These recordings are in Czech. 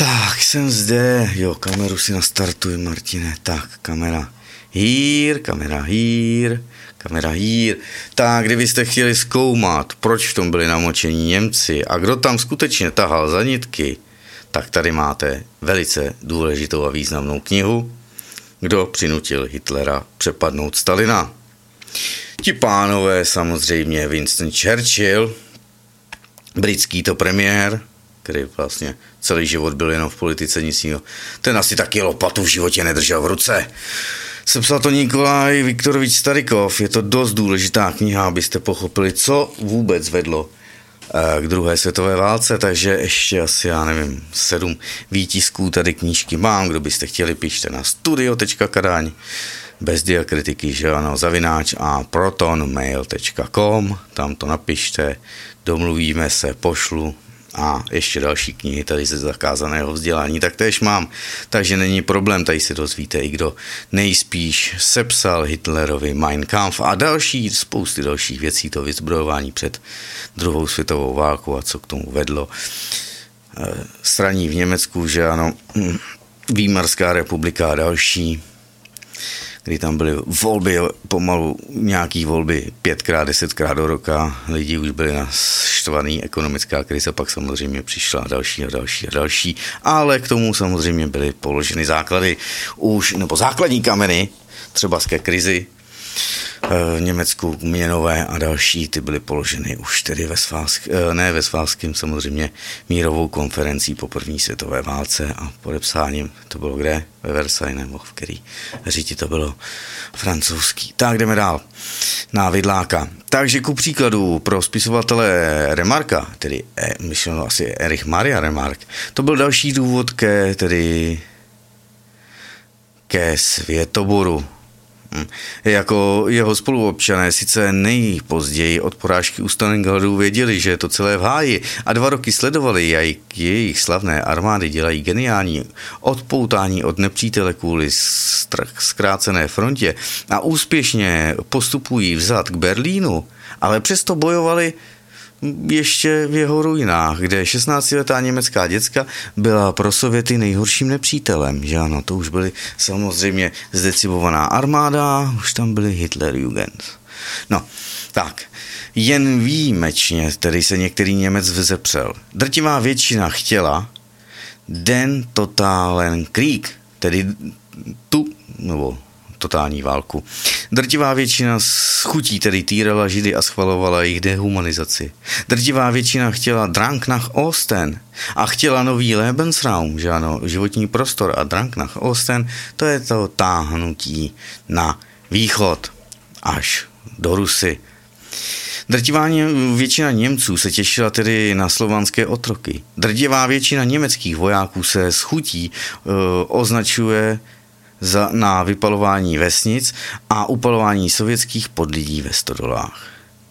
Tak, jsem zde. Jo, kameru si nastartuj, Martine. Tak, kamera here. Tak, kdybyste chtěli zkoumat, proč v tom byli namočení Němci a kdo tam skutečně tahal za nitky, tak tady máte velice důležitou a významnou knihu Kdo přinutil Hitlera přepadnout Stalina. Ti pánové samozřejmě Winston Churchill, britský to premiér, který vlastně celý život byl jenom v politice, nic jiného. Ten asi taky lopatu v životě nedržel v ruce. Sepsal to Nikolaj Viktorovič Starykov. Je to dost důležitá kniha, abyste pochopili, co vůbec vedlo k druhé světové válce, takže ještě asi, 7 výtisků tady knížky mám. Kdo byste chtěli, pište na studio.kadaň bez diakritiky, že ano, @ a protonmail.com, tam to napište, domluvíme se, pošlu. A ještě další knihy tady ze zakázaného vzdělání taktéž mám, takže není problém, tady se dozvíte i kdo nejspíš sepsal Hitlerovi Mein Kampf a spousty dalších věcí, to vyzbrojování před druhou světovou válkou a co k tomu vedlo. Straní v Německu, že ano, Výmarská republika a další, kdy tam byly volby, pomalu nějaký volby 5x, 10x do roka, lidi už byli naštvaný, ekonomická krize, pak samozřejmě přišla další, ale k tomu samozřejmě byly položeny základy nebo základní kameny, třeba ke krizi v Německu, měnové a další, ty byly položeny už tedy ve Svázkém, samozřejmě mírovou konferencí po první světové válce a podepsáním, to bylo kde? Ve Versailles, nebo v který říti to bylo francouzský. Tak jdeme dál na Vidláka. Takže ku příkladu pro spisovatele Remarka, tedy myšleno asi Erich Maria Remark, to byl další důvod ke světoboru. Jako jeho spoluobčané sice nejpozději od porážky u Stalingradu věděli, že je to celé v háji a 2 roky sledovali, jak jejich slavné armády dělají geniální odpoutání od nepřítele kvůli zkrácené frontě a úspěšně postupují vzad k Berlínu, ale přesto bojovali ještě v jeho ruinách, kde 16letá německá děcka byla pro Sověty nejhorším nepřítelem, že ano, to už byly samozřejmě zdecimovaná armáda, už tam byly Hitlerjugend. No, tak, jen výjimečně, tedy se některý Němec vzepřel. Drtivá většina chtěla Den totalen Krieg, tedy totální válku. Drtivá většina s chutí tedy týrala Židy a schvalovala jejich dehumanizaci. Drtivá většina chtěla Drang nach Osten a chtěla nový Lebensraum, že ano, životní prostor a Drang nach Osten, to je to táhnutí na východ až do Rusy. Drtivá většina Němců se těšila tedy na slovanské otroky. Drtivá většina německých vojáků se s chutí označuje na vypalování vesnic a upalování sovětských podlidí ve stodolách.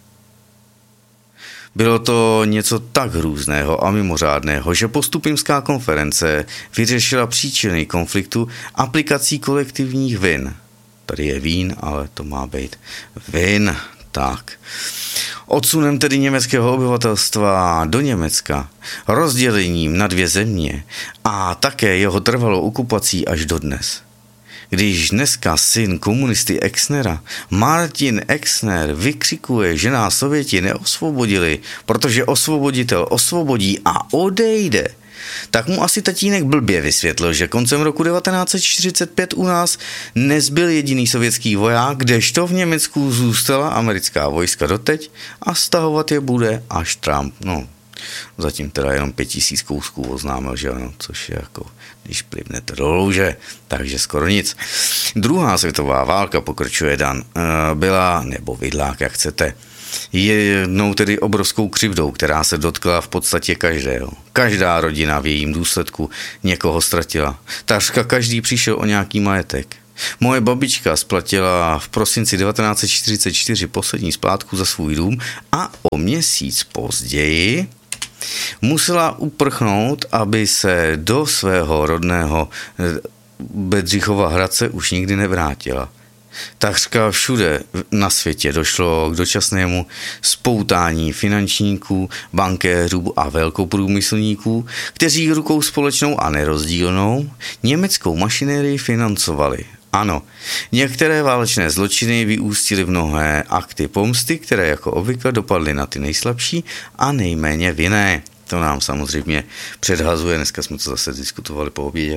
Bylo to něco tak hrůzného a mimořádného, že postupimská konference vyřešila příčiny konfliktu aplikací kolektivních vin. Tady je vín, ale to má být vin. Tak. Odsunem tedy německého obyvatelstva do Německa, rozdělením na 2 země a také jeho trvalou okupací až dodnes. Když dneska syn komunisty Exnera, Martin Exner, vykřikuje, že nás Sověti neosvobodili, protože osvoboditel osvobodí a odejde, tak mu asi tatínek blbě vysvětlil, že koncem roku 1945 u nás nezbyl jediný sovětský voják, kdežto v Německu zůstala americká vojska doteď a stahovat je bude až Trump. No, zatím teda jenom 5000 kousků oznámil, že ano, což je jako, když plivnete do louže, takže skoro nic. Druhá světová válka, pokračuje Dan, byla, nebo Vidlák, jak chcete, jednou tedy obrovskou křivdou, která se dotkla v podstatě každého. Každá rodina v jejím důsledku někoho ztratila. Takřka každý přišel o nějaký majetek. Moje babička splatila v prosinci 1944 poslední splátku za svůj dům a o měsíc později musela uprchnout, aby se do svého rodného Bedřichova Hradce už nikdy nevrátila. Takřka všude na světě došlo k dočasnému spoutání finančníků, bankéřů a velkoprůmyslníků, kteří rukou společnou a nerozdílnou německou mašinérii financovali. Ano, některé válečné zločiny vyústily v mnohé akty pomsty, které jako obvykle dopadly na ty nejslabší a nejméně vinné. To nám samozřejmě předhazuje, dneska jsme to zase diskutovali po obědě.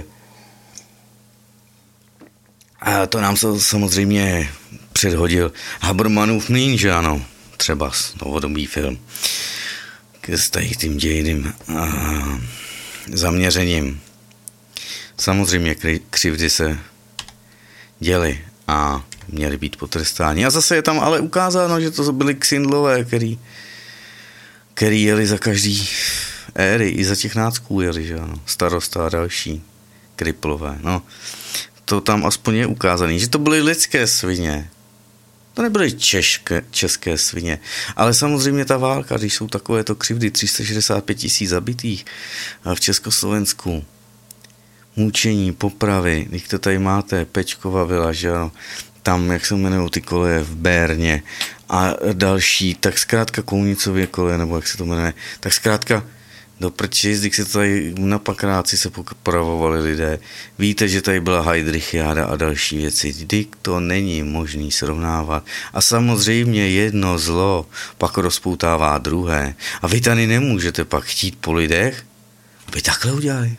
A to nám samozřejmě předhodil Habermanův mlýn, že ano, třeba novodobý film s tím dějiným zaměřením. Samozřejmě křivdy se děly a měly být potrestáni. A zase je tam ale ukázáno, že to byli ksindlové, který jeli za každý éry, i za těch nácků jeli, že ano, starosta a další, kriplové, no. To tam aspoň je ukázané, že to byly lidské svině. To nebyly české svině. Ale samozřejmě ta válka, když jsou takovéto křivdy, 365 000 zabitých v Československu, mučení, popravy, když to tady máte, Pečkova vila, že ano, tam, jak se jmenují ty koleje v Bérně a další, tak zkrátka Kounicově koleje, nebo jak se to jmenuje, tak zkrátka do prčic, když se tady na Pakráci se popravovali lidé. Víte, že tady byla Heydrichiáda a další věci. Vždyť to není možný srovnávat. A samozřejmě jedno zlo pak rozpoutává druhé. A vy tady nemůžete pak chtít po lidech, aby takhle udělali.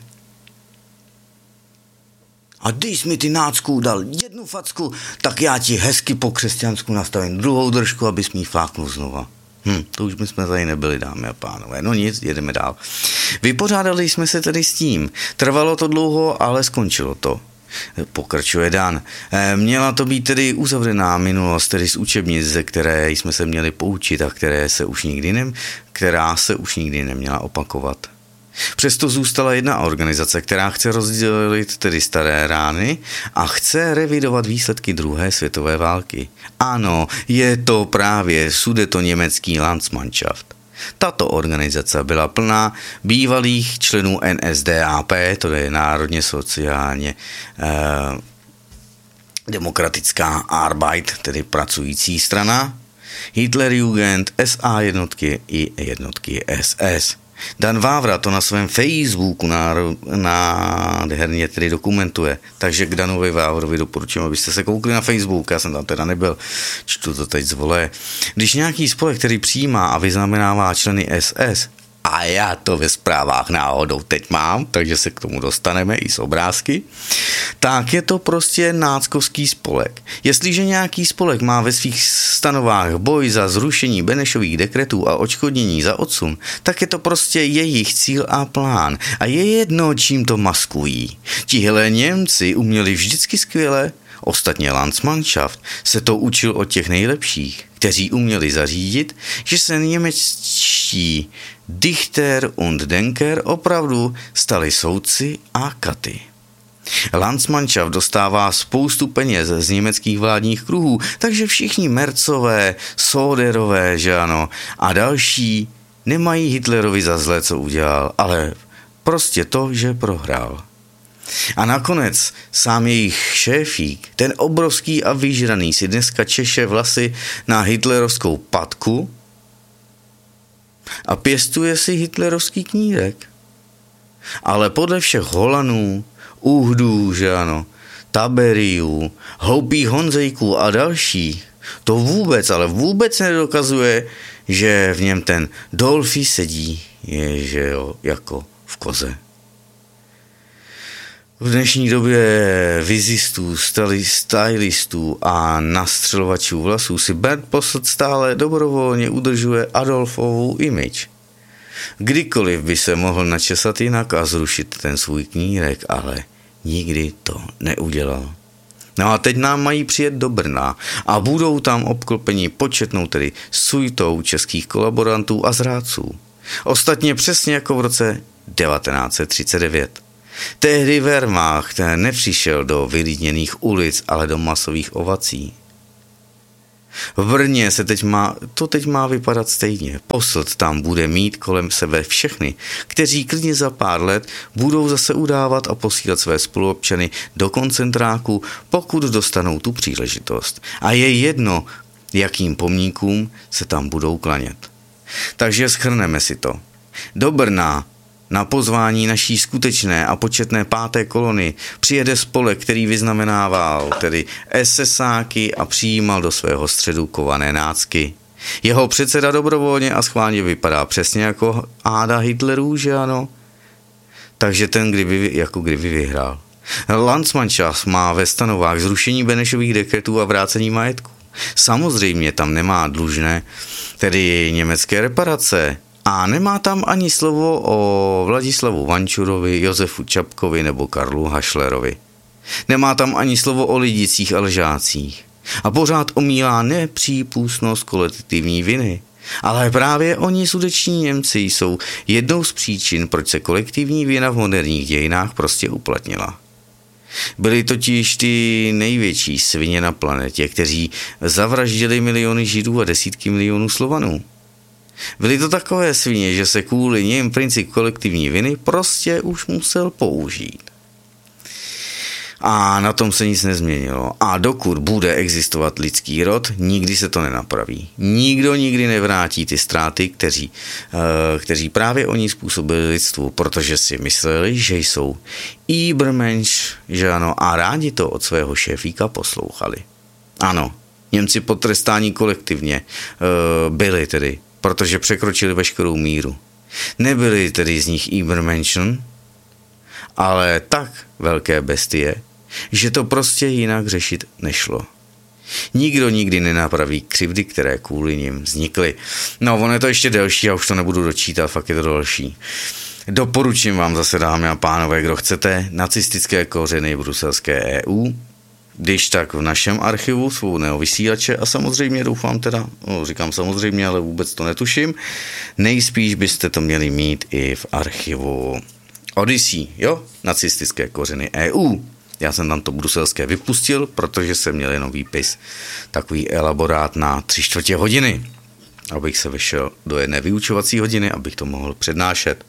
A když mi ty nácků dal jednu facku, tak já ti hezky po křesťansku nastavím druhou držku, abys mi fláknul znova. To už my jsme tady nebyli, dámy a pánové. No nic, jedeme dál. Vypořádali jsme se tedy s tím. Trvalo to dlouho, ale skončilo to. Pokračuje Dan. Měla to být tedy uzavřená minulost, tedy z učebnic, ze které jsme se měli poučit a která se už nikdy neměla opakovat. Přesto zůstala jedna organizace, která chce rozdělit tedy staré rány a chce revidovat výsledky druhé světové války. Ano, je to právě sudetoněmecký Landsmannschaft. Tato organizace byla plná bývalých členů NSDAP, to je národně sociálně demokratická Arbeit, tedy pracující strana, Hitlerjugend, SA jednotky i jednotky SS. Dan Vávra to na svém Facebooku nádherně tedy dokumentuje. Takže k Danovi Vávrovi doporučím, abyste se koukli na Facebook, já jsem tam teda nebyl, čtu to teď z vole. Když nějaký spolek, který přijímá a vyznamenává členy SS, a já to ve zprávách náhodou teď mám, takže se k tomu dostaneme i z obrázky, tak je to prostě náckovský spolek. Jestliže nějaký spolek má ve svých stanovách boj za zrušení Benešových dekretů a odškodnění za odsun, tak je to prostě jejich cíl a plán. A je jedno, čím to maskují. Tihle Němci uměli vždycky skvěle, ostatně Landsmannschaft se to učil od těch nejlepších, kteří uměli zařídit, že se němečtí Dichter und Denker opravdu stali soudci a katy. Landsmannschaft dostává spoustu peněz z německých vládních kruhů, takže všichni Mercové, Soderové, že ano, a další nemají Hitlerovi za zlé, co udělal, ale prostě to, že prohrál. A nakonec sám jejich šéfík, ten obrovský a vyžraný, si dneska češe vlasy na hitlerovskou patku a pěstuje si hitlerovský knírek. Ale podle všech Holanů, Uhdů, že ano, Taberiů, Houpých Honzejků a další, to vůbec, ale vůbec nedokazuje, že v něm ten Dolphy sedí, že jo, jako v koze. V dnešní době vizistů, stylistů a nastřelovačů vlasů si Bernd Posselt stále dobrovolně udržuje Adolfovu image. Kdykoliv by se mohl načesat jinak a zrušit ten svůj knírek, ale nikdy to neudělal. No a teď nám mají přijet do Brna a budou tam obklopeni početnou tedy suitou českých kolaborantů a zrádců. Ostatně přesně jako v roce 1939. Tehdy Wehrmacht nepřišel do vylidněných ulic, ale do masových ovací. V Brně se teď má vypadat stejně. Poslt tam bude mít kolem sebe všechny, kteří klidně za pár let budou zase udávat a posílat své spoluobčany do koncentráku, pokud dostanou tu příležitost. A je jedno, jakým pomníkům se tam budou klanět. Takže shrneme si to. Do Brna na pozvání naší skutečné a početné 5. kolony přijede spolek, který vyznamenával tedy SSáky a přijímal do svého středu kované nácky. Jeho předseda dobrovolně a schválně vypadá přesně jako Áda Hitlerů, že ano? Takže ten kdyby vyhrál. Landsmannschaft má ve stanovách zrušení Benešových dekretů a vrácení majetku. Samozřejmě tam nemá dlužné, tedy německé reparace. A nemá tam ani slovo o Vladislavu Vančurovi, Josefu Čapkovi nebo Karlu Hašlerovi. Nemá tam ani slovo o lidicích a lžácích. A pořád omílá nepřípustnost kolektivní viny. Ale právě oni sudeční Němci jsou jednou z příčin, proč se kolektivní vina v moderních dějinách prostě uplatnila. Byli totiž ty největší svině na planetě, kteří zavraždili miliony Židů a desítky milionů Slovanů. Byly to takové svině, že se kvůli nim princip kolektivní viny prostě už musel použít. A na tom se nic nezměnilo. A dokud bude existovat lidský rod, nikdy se to nenapraví. Nikdo nikdy nevrátí ty ztráty, kteří právě oni způsobili lidstvu, protože si mysleli, že jsou Übermensch, že ano, a rádi to od svého šéfíka poslouchali. Ano, Němci potrestáni kolektivně byli tedy, protože překročili veškerou míru. Nebyli tedy z nich Übermenschen, ale tak velké bestie, že to prostě jinak řešit nešlo. Nikdo nikdy nenapraví křivdy, které kvůli nim vznikly. No, ono je to ještě delší, já už to nebudu dočítat, fakt je to další. Doporučím vám zase, dámy a pánové, kdo chcete, nacistické kořeny bruselské EU, když tak v našem archivu Svobodného vysílače a samozřejmě doufám teda, říkám samozřejmě, ale vůbec to netuším, nejspíš byste to měli mít i v archivu Odyssey, jo, nacistické kořeny EU. Já jsem tam to bruselské vypustil, protože jsem měl jenom výpis, takový elaborát na 3/4 hodiny, abych se vešel do jedné vyučovací hodiny, abych to mohl přednášet.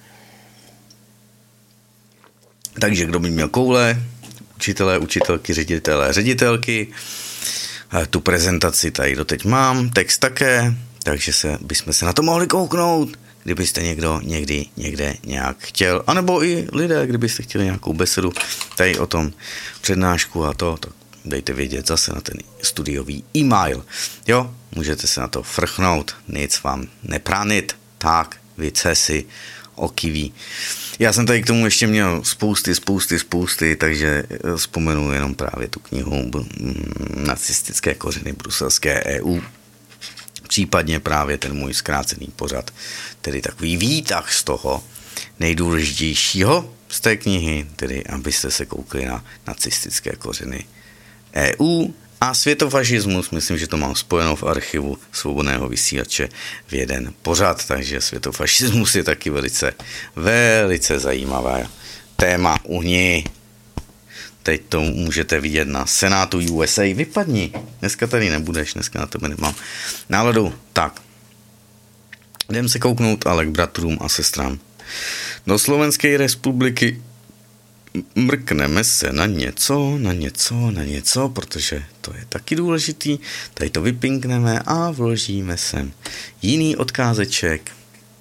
Takže kdo by měl koule, učitelé, učitelky, ředitelky, tu prezentaci tady doteď mám, text také, takže bychom se na to mohli kouknout, kdybyste někde nějak chtěl, anebo i lidé, kdybyste chtěli nějakou besedu tady o tom přednášku a to, tak dejte vědět zase na ten studiový e-mail. Jo, můžete se na to frchnout, nic vám nepranit, tak, vycesi, okiví. Já jsem tady k tomu ještě měl spousty, takže vzpomenu jenom právě tu knihu Nacistické kořeny bruselské EU. Případně právě ten můj zkrácený pořad, tedy takový výtah z toho nejdůležitějšího z té knihy, tedy abyste se koukli na nacistické kořeny EU a světofašismus, myslím, že to mám spojeno v archivu Svobodného vysílače v jeden pořad, takže světofašismus je taky velice zajímavé téma u ní. Teď to můžete vidět na Senátu USA. Vypadni. Dneska tady nebudeš, dneska na tebe nemám náladu. Tak. Jdem se kouknout ale k bratrům a sestrám. Do Slovenské republiky mrkneme se na něco, protože to je taky důležitý. Tady to vypinkneme a vložíme sem jiný odkázeček.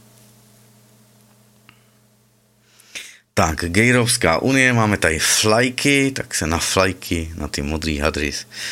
Tak, Gejrovská unie, máme tady flajky, tak se na flajky, na ty modrý hadry,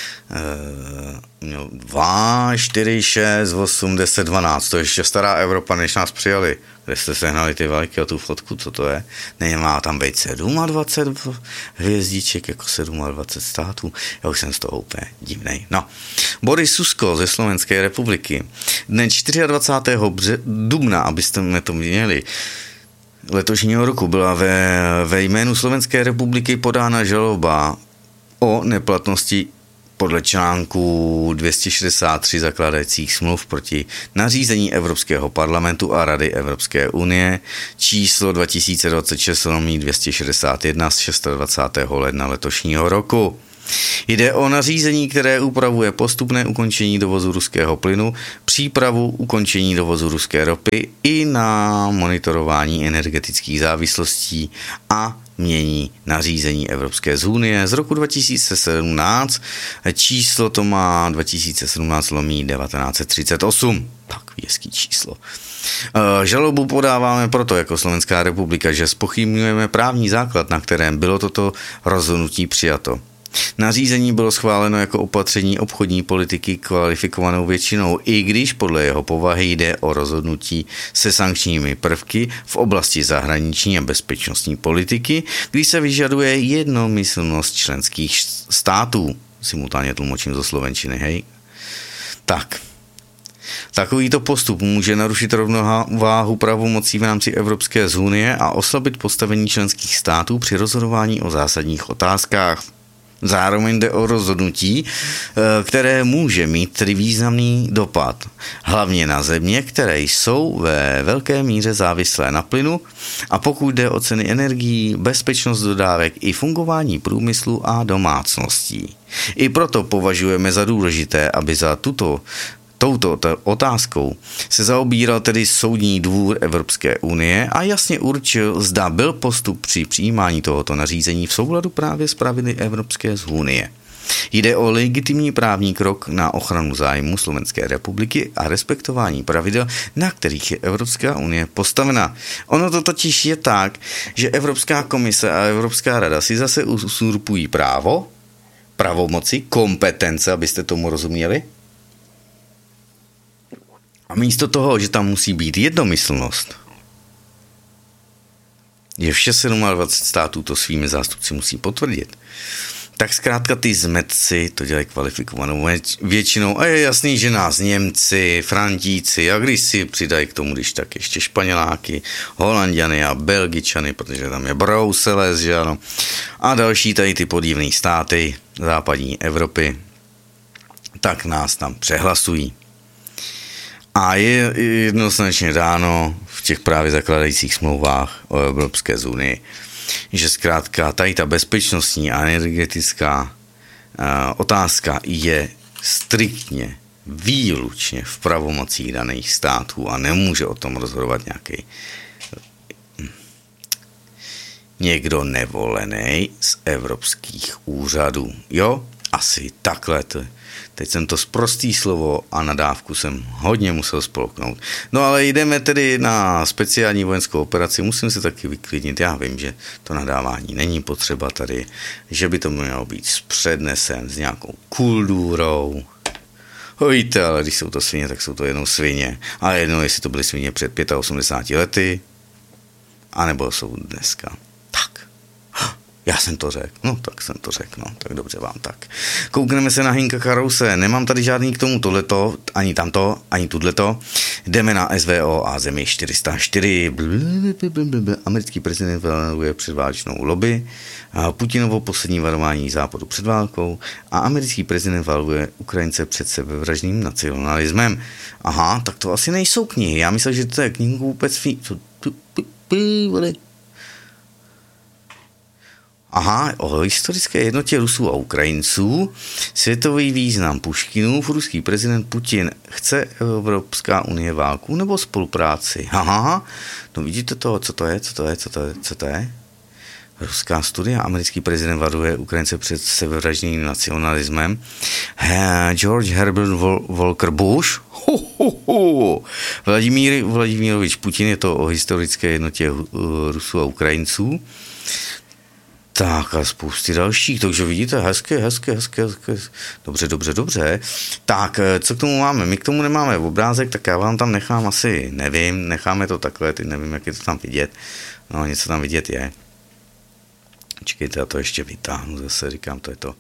2, 4, 6, 8, 10, 12, to je ještě stará Evropa, než nás přijali. Kde jste sehnali ty vlajky a tu fotku, co to je? Nemá tam být 27 hvězdiček, jako 27 států. Já už jsem z toho úplně divnej. No, Boris Susko ze Slovenské republiky. Dne 24. dubna, abyste to měli, letošního roku byla ve jménu Slovenské republiky podána žaloba o neplatnosti podle článku 263 zakládajících smluv proti nařízení Evropského parlamentu a Rady Evropské unie číslo 2026/261 z 26. ledna letošního roku. Jde o nařízení, které upravuje postupné ukončení dovozu ruského plynu, přípravu ukončení dovozu ruské ropy i na monitorování energetických závislostí a mění nařízení Evropské unie z roku 2017. Číslo to má 2017/1938. Tak hezký číslo. Žalobu podáváme proto jako Slovenská republika, že zpochybňujeme právní základ, na kterém bylo toto rozhodnutí přijato. Nařízení bylo schváleno jako opatření obchodní politiky kvalifikovanou většinou, i když podle jeho povahy jde o rozhodnutí se sankčními prvky v oblasti zahraniční a bezpečnostní politiky, kdy se vyžaduje jednomyslnost členských států. Simultánně tlumočím do slovenčiny, hej. Tak. Takovýto postup může narušit rovnováhu pravomocí v rámci Evropské unie a oslabit postavení členských států při rozhodování o zásadních otázkách. Zároveň jde o rozhodnutí, které může mít tedy významný dopad, hlavně na země, které jsou ve velké míře závislé na plynu, a pokud jde o ceny energií, bezpečnost dodávek i fungování průmyslu a domácností. I proto považujeme za důležité, aby za touto otázkou se zaobíral tedy Soudní dvůr Evropské unie a jasně určil, zda byl postup při přijímání tohoto nařízení v souladu právě s pravidly Evropské unie. Jde o legitimní právní krok na ochranu zájmu Slovenské republiky a respektování pravidel, na kterých je Evropská unie postavena. Ono to totiž je tak, že Evropská komise a Evropská rada si zase uzurpují pravomoci, kompetence, abyste tomu rozuměli. A místo toho, že tam musí být jednomyslnost, že vše 27 států to svými zástupci musí potvrdit, tak zkrátka ty zmetci to dělají kvalifikovanou většinou a je jasný, že nás Němci, Frantíci a když si přidají k tomu, když tak ještě Španěláky, Holanďany a Belgičany, protože tam je Brusel, že ano, a další tady ty podivné státy západní Evropy, tak nás tam přehlasují. A je jednoznačně dáno v těch právě zakladajících smlouvách o Evropské unii, že zkrátka tady ta bezpečnostní a energetická otázka je striktně, výlučně v pravomocích daných států a nemůže o tom rozhodovat nějaký někdo nevolený z evropských úřadů. Jo, asi takhle to. Teď jsem to sprostý slovo a nadávku jsem hodně musel spolknout. No ale jdeme tedy na speciální vojenskou operaci. Musím se taky vyklidnit. Já vím, že to nadávání není potřeba tady, že by to mělo být přednesen s nějakou kuldůrou. Víte, ale když jsou to svině, tak jsou to jenom svině. A jedno, jestli to byly svině před 85 lety, anebo jsou dneska. Já jsem to řekl, tak dobře vám tak. Koukneme se na Hinka Karouse, nemám tady žádný k tomu tohleto, ani tamto, ani tudleto. Jdeme na SVO a zemi 404. Americký prezident valuje předválečnou lobby, Putinovo poslední varování západu před válkou a americký prezident valuje Ukrajince před sebevražným nacionalismem. Aha, tak to asi nejsou knihy, já myslel, že to je knihu vůbec Aha, o historické jednotě Rusů a Ukrajinců, světový význam Puškinův, ruský prezident Putin, chce Evropská unie válku nebo spolupráci? Aha, no vidíte to, co to je? Ruská studia, americký prezident varuje Ukrajince před sebevraždným nacionalismem. George Herbert Walker Bush, Vladimirovič Putin, je to o historické jednotě Rusů a Ukrajinců. Tak a spousty dalších, takže vidíte, hezké. Dobře. Tak, co k tomu máme? My k tomu nemáme obrázek, tak já vám tam nechám asi, nevím, necháme to takhle, teď nevím, jak je to tam vidět. No, něco tam vidět je. Čekejte, já to ještě vytáhnu zase, říkám, to je to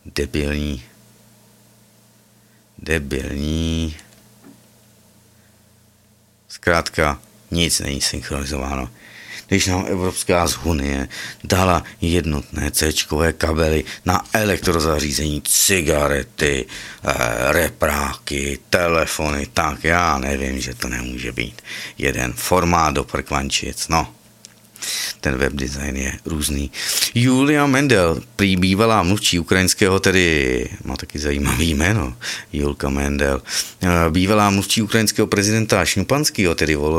debilní. Zkrátka, nic není synchronizováno. Když nám Evropská unie dala jednotné C-čkové kabely na elektrozařízení, cigarety, repráky, telefony, tak já nevím, že to nemůže být jeden formát do prkvančic, no. Ten webdesign je různý. Julia Mendel, prý bývalá mluvčí ukrajinského, tedy má taky zajímavý jméno, Julka Mendel, bývalá mluvčí ukrajinského prezidenta Šňupanského, tedy